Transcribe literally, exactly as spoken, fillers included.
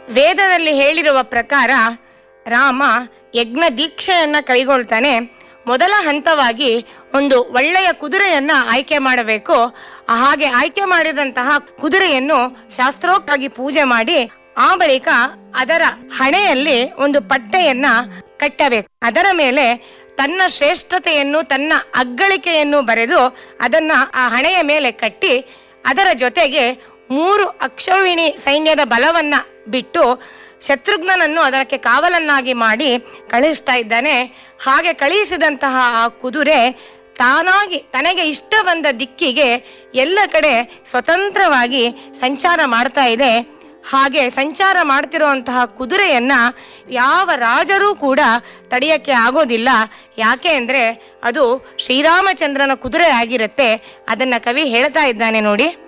ವೇದದಲ್ಲಿ ಹೇಳಿರುವ ಪ್ರಕಾರ ರಾಮ ಯಜ್ಞ ದೀಕ್ಷೆಯನ್ನ ಕೈಗೊಳ್ತಾನೆ. ಮೊದಲ ಹಂತವಾಗಿ ಒಂದು ಒಳ್ಳೆಯ ಕುದುರೆಯನ್ನ ಆಯ್ಕೆ ಮಾಡಬೇಕು. ಹಾಗೆ ಆಯ್ಕೆ ಮಾಡಿದಂತಹ ಕುದುರೆಯನ್ನು ಶಾಸ್ತ್ರೋಕ್ತವಾಗಿ ಪೂಜೆ ಮಾಡಿ ಆ ಬಳಿಕ ಅದರ ಹಣೆಯಲ್ಲಿ ಒಂದು ಪಟ್ಟೆಯನ್ನ ಕಟ್ಟಬೇಕು. ಅದರ ಮೇಲೆ ತನ್ನ ಶ್ರೇಷ್ಠತೆಯನ್ನು, ತನ್ನ ಅಗ್ಗಳಿಕೆಯನ್ನು ಬರೆದು ಅದನ್ನ ಆ ಹಣೆಯ ಮೇಲೆ ಕಟ್ಟಿ ಅದರ ಜೊತೆಗೆ ಮೂರು ಅಕ್ಷೌಹಿಣಿ ಸೈನ್ಯದ ಬಲವನ್ನ ಬಿಟ್ಟು ಶತ್ರುಘ್ನನನ್ನು ಅದಕ್ಕೆ ಕಾವಲನ್ನಾಗಿ ಮಾಡಿ ಕಳಿಸ್ತಾ ಇದ್ದಾನೆ. ಹಾಗೆ ಕಳುಹಿಸಿದಂತಹ ಆ ಕುದುರೆ ತಾನಾಗಿ ತನಗೆ ಇಷ್ಟ ಬಂದ ದಿಕ್ಕಿಗೆ ಎಲ್ಲ ಕಡೆ ಸ್ವತಂತ್ರವಾಗಿ ಸಂಚಾರ ಮಾಡ್ತಾ ಇದೆ. ಹಾಗೆ ಸಂಚಾರ ಮಾಡ್ತಿರುವಂತಹ ಕುದುರೆಯನ್ನ ಯಾವ ರಾಜರೂ ಕೂಡ ತಡೆಯಕ್ಕೆ ಆಗೋದಿಲ್ಲ. ಯಾಕೆ ಅಂದ್ರೆ ಅದು ಶ್ರೀರಾಮಚಂದ್ರನ ಕುದುರೆ ಆಗಿರುತ್ತೆ. ಅದನ್ನ ಕವಿ ಹೇಳ್ತಾ ಇದ್ದಾನೆ ನೋಡಿ.